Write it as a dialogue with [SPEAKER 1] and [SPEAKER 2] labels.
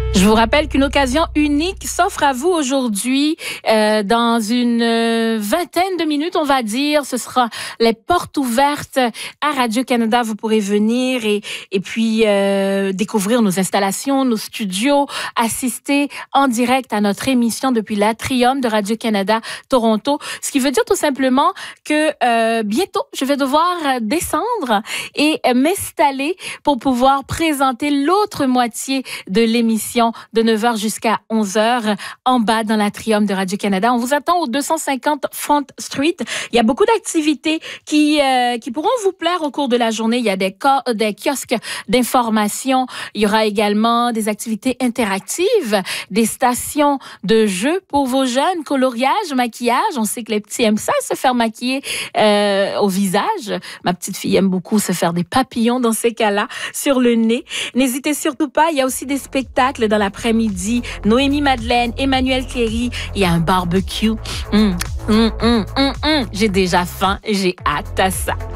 [SPEAKER 1] Je vous rappelle qu'une occasion unique s'offre à vous aujourd'hui. Dans une vingtaine de minutes, on va dire, ce sera les portes ouvertes à Radio-Canada. Vous pourrez venir et puis découvrir nos installations, nos studios, assister en direct à notre émission depuis l'Atrium de Radio-Canada Toronto. Ce qui veut dire tout simplement que bientôt, je vais devoir descendre et m'installer pour pouvoir présenter l'autre moitié de l'émission de 9h jusqu'à 11h en bas dans l'Atrium de Radio-Canada. On vous attend au 250 Front Street. Il y a beaucoup d'activités qui pourront vous plaire au cours de la journée. Il y a des kiosques d'information. Il y aura également des activités interactives, des stations de jeux pour vos jeunes, coloriage, maquillage. On sait que les petits aiment ça, se faire maquiller au visage. Ma petite fille aime beaucoup se faire des papillons dans ces cas-là, sur le nez. N'hésitez surtout pas, il y a aussi des spectacles dans l'après-midi. Noémie Madeleine, Emmanuel Cléry, il y a un barbecue. J'ai déjà faim, j'ai hâte à ça.